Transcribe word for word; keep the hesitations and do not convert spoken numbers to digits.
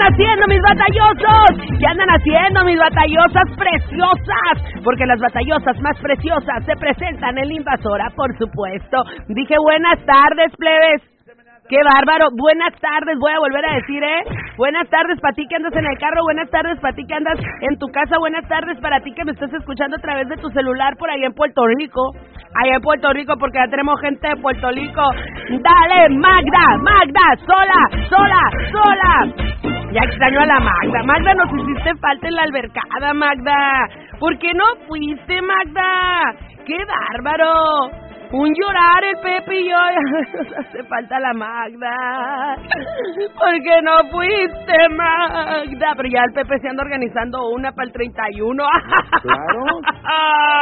haciendo mis batallosos? ¿Qué andan haciendo mis batallosas preciosas? Porque las batallosas más preciosas se presentan en la Invasora, por supuesto. Dije buenas tardes, plebes. ¡Qué bárbaro! Buenas tardes, voy a volver a decir, ¿eh? Buenas tardes para ti que andas en el carro, buenas tardes para ti que andas en tu casa, buenas tardes para ti que me estás escuchando a través de tu celular por allá en Puerto Rico. Allá en Puerto Rico, porque ya tenemos gente de Puerto Rico. ¡Dale, Magda! ¡Magda! ¡Sola! ¡Sola! ¡Sola! Ya extraño a la Magda. Magda, nos hiciste falta en la albercada, Magda. ¿Por qué no fuiste, Magda? ¡Qué bárbaro! Un llorar el Pepe y yo, nos hace falta la Magda. ¿Por qué no fuiste, Magda? Pero ya el Pepe se anda organizando una para el treinta y uno. Claro.